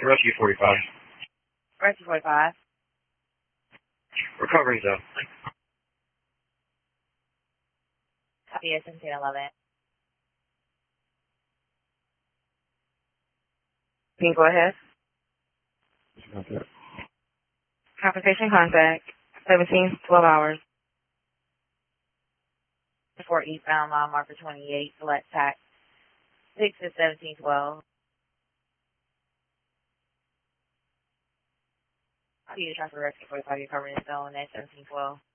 Rescue 45. Rescue 45. Recovery zone. Copy, 1711. Can you go ahead? Compensation contact, 17, 12 hours. 4 eastbound, mile marker 28, select tax, 6 is 1712. I'll use transfer rescue 45, you're covering the zone at 1712.